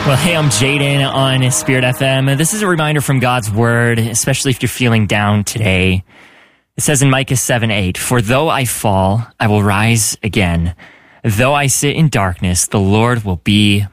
Well, hey, I'm Jaden on Spirit FM. This is a reminder from God's Word, especially if you're feeling down today. It says in Micah 7:8, "For though I fall, I will rise again. Though I sit in darkness, the Lord will be